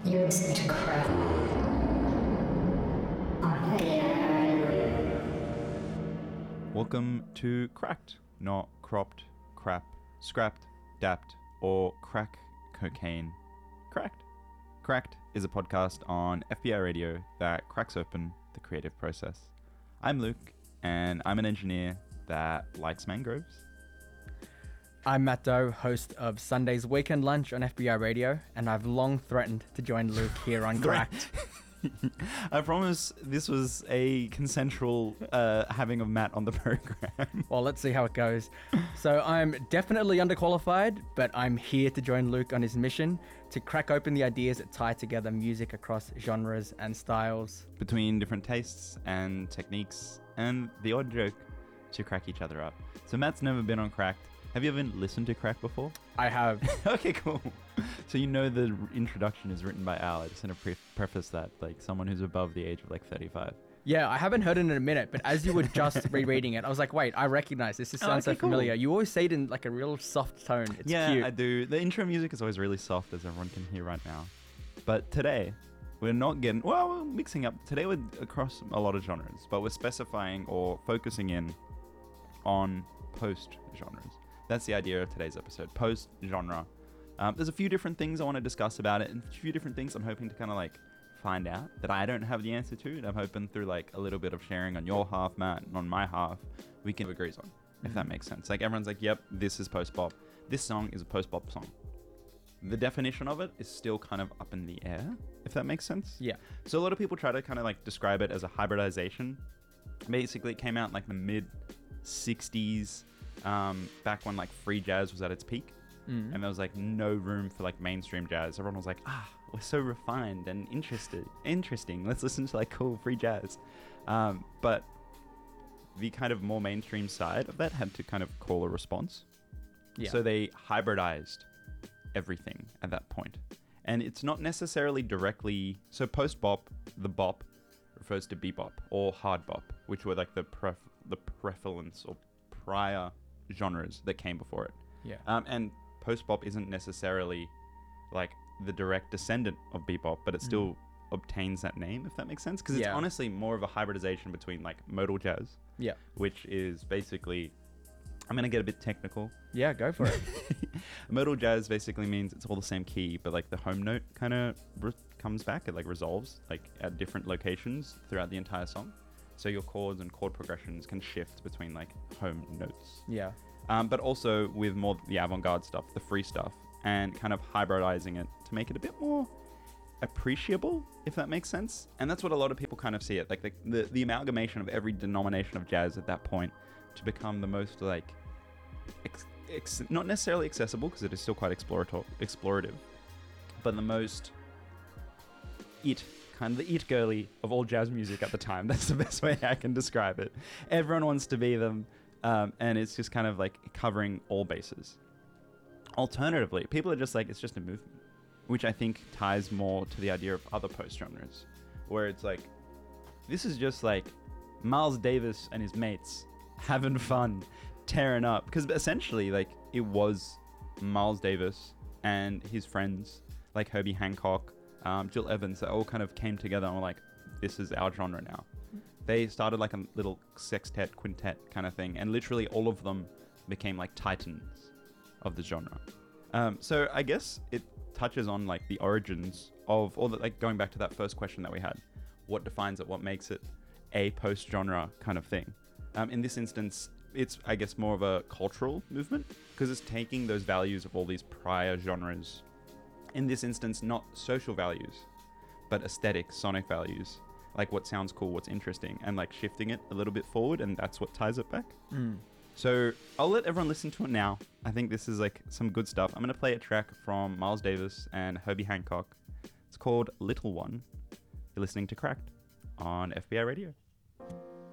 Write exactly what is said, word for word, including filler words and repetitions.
You're listening to crap on F B I. Welcome to Cracked, not cropped, crap, scrapped, dapped, or crack cocaine. Cracked. Cracked is a podcast on F B I Radio that cracks open the creative process. I'm Luke, and I'm an engineer that likes mangroves. I'm Matt Doe, host of Sunday's Weekend Lunch on F B I Radio, and I've long threatened to join Luke here on Cracked. I promise this was a consensual uh, having of Matt on the program. Well, let's see how it goes. So I'm definitely underqualified, but I'm here to join Luke on his mission to crack open the ideas that tie together music across genres and styles. Between different tastes and techniques and the odd joke to crack each other up. So Matt's never been on Cracked. Have you ever listened to Crack before? I have. Okay, cool. So you know the introduction is written by Al. I just want to pre- preface that, like someone who's above the age of like thirty-five. Yeah, I haven't heard it in a minute, but as you were just rereading it, I was like, wait, I recognize this. This Oh, sounds okay, so familiar. cool. You always say it in like a real soft tone. It's yeah, cute. I do. The intro music is always really soft, as everyone can hear right now. But today, we're not getting... Well, we're mixing up. Today we're across a lot of genres, but we're specifying or focusing in on post-genres. That's the idea of today's episode, post-genre. Um, there's a few different things I want to discuss about it, and a few different things I'm hoping to kind of like find out that I don't have the answer to, and I'm hoping through like a little bit of sharing on your half, Matt, and on my half, we can agree on, mm-hmm. if that makes sense. Like everyone's like, yep, this is post-bop. This song is a post-bop song. The definition of it is still kind of up in the air, if that makes sense. Yeah. So a lot of people try to kind of like describe it as a hybridization. Basically, it came out in like the mid sixties, um, back when like free jazz was at its peak. Mm. And there was like no room for like mainstream jazz. Everyone was like, ah, we're so refined and interested, interesting. Let's listen to like cool free jazz. Um, but the kind of more mainstream side of that had to kind of call a response. Yeah. So they hybridized everything at that point. And it's not necessarily directly... So post-bop, the bop refers to bebop or hard bop, which were like the pref- the prevalence or prior genres that came before it. Yeah. Um, and post-bop isn't necessarily like the direct descendant of bebop, but it still mm. obtains that name, if that makes sense. Because it's yeah. honestly more of a hybridization between like modal jazz, yeah, which is basically... I'm going to get a bit technical. Yeah, go for it. Modal jazz basically means it's all the same key, but like the home note kind of re- comes back. It like resolves like at different locations throughout the entire song. So your chords and chord progressions can shift between like home notes. Yeah. Um, but also with more the avant-garde stuff, the free stuff, and kind of hybridizing it to make it a bit more appreciable, if that makes sense. And that's what a lot of people kind of see it, like the, the, the amalgamation of every denomination of jazz at that point to become the most like, ex- ex- not necessarily accessible, because it is still quite explorator- explorative, but the most it, kind of the it girly of all jazz music at the time. That's the best way I can describe it. Everyone wants to be them, um, and it's just kind of like covering all bases. Alternatively, people are just like, it's just a movement, which I think ties more to the idea of other post-genres, where it's like, this is just like Miles Davis and his mates having fun, tearing up. Because essentially, like, it was Miles Davis and his friends, like Herbie Hancock, um, Jill Evans, that all kind of came together and were like, this is our genre now. They started like a little sextet, quintet kind of thing, and literally all of them became like titans of the genre. Um, so I guess it touches on like the origins of, or the, like going back to that first question that we had, what defines it, what makes it a post-genre kind of thing. Um, in this instance, it's, I guess, more of a cultural movement, because it's taking those values of all these prior genres. In this instance, not social values, but aesthetic, sonic values, like what sounds cool, what's interesting, and like shifting it a little bit forward, and that's what ties it back. Mm. So I'll let everyone listen to it now. I think this is like some good stuff. I'm going to play a track from Miles Davis and Herbie Hancock. It's called Little One. You're listening to Cracked on F B I Radio.